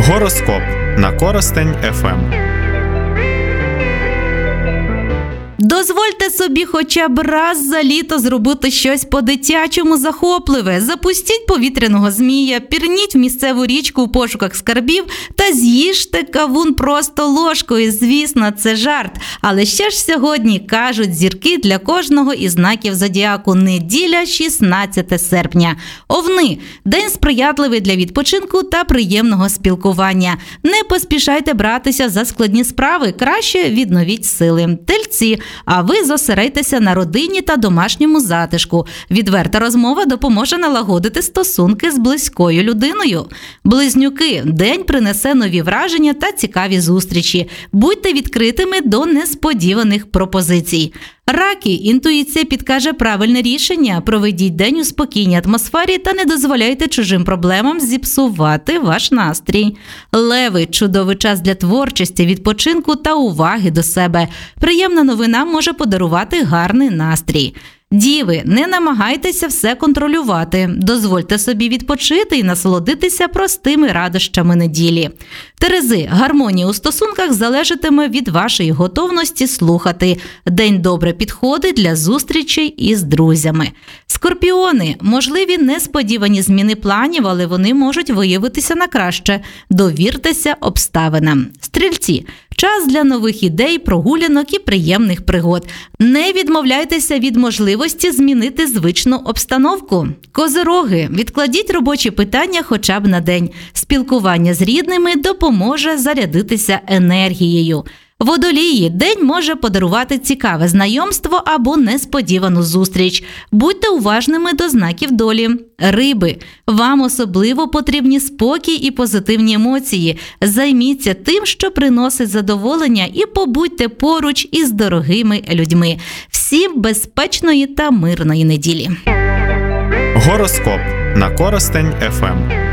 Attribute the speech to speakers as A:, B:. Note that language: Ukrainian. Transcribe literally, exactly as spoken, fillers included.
A: Гороскоп на Коростень еф ем.
B: Дозвольте собі хоча б раз за літо зробити щось по-дитячому захопливе. Запустіть повітряного змія, пірніть в місцеву річку в пошуках скарбів та з'їжте кавун просто ложкою. Звісно, це жарт. Але що ж сьогодні кажуть зірки для кожного із знаків зодіаку? Неділя, шістнадцяте серпня. Овни – день сприятливий для відпочинку та приємного спілкування. Не поспішайте братися за складні справи, краще відновіть сили. Тельці – а ви зосередьтеся на родині та домашньому затишку. Відверта розмова допоможе налагодити стосунки з близькою людиною. Близнюки – день принесе нові враження та цікаві зустрічі. Будьте відкритими до несподіваних пропозицій. Раки – інтуїція підкаже правильне рішення. Проведіть день у спокійній атмосфері та не дозволяйте чужим проблемам зіпсувати ваш настрій. Леви – чудовий час для творчості, відпочинку та уваги до себе. Приємна новина може подарувати гарний настрій. Діви, не намагайтеся все контролювати. Дозвольте собі відпочити і насолодитися простими радощами неділі. Терези, гармонія у стосунках залежатиме від вашої готовності слухати. День добре підходить для зустрічей із друзями. Скорпіони, можливі несподівані зміни планів, але вони можуть виявитися на краще. Довіртеся обставинам. Стрільці, час для нових ідей, прогулянок і приємних пригод. Не відмовляйтеся від можливості змінити звичну обстановку. Козироги, відкладіть робочі питання хоча б на день. Спілкування з рідними допоможе зарядитися енергією. Водолії, день може подарувати цікаве знайомство або несподівану зустріч. Будьте уважними до знаків долі. Риби, вам особливо потрібні спокій і позитивні емоції. Займіться тим, що приносить задоволення, і побудьте поруч із дорогими людьми. Всім безпечної та мирної неділі.
A: Гороскоп на Коростень еф ем.